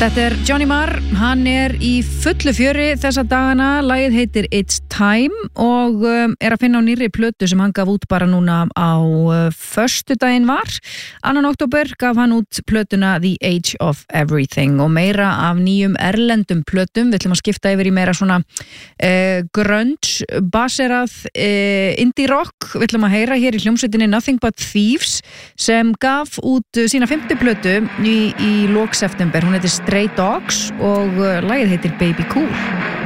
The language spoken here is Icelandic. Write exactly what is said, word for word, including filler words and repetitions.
Þetta er Johnny Marr, hann er í fullu fjöri þessa dagana, lagið heitir It's Time og um, er að finna á nýrri plötu sem hann gaf út bara núna á uh, föstudaginn var. Annan október gaf hann út plötuna The Age of Everything og meira af nýjum erlendum plötum. Við ætlum að skipta yfir í meira svona uh, grunge, baserað uh, indie rock. Við ætlum að heyra hér í hljómsveitinni Nothing But Thieves sem gaf út uh, sína fimmtu plötu í, í lok september. Hún heitir Stray Dogs og lagið heitir Baby Cool.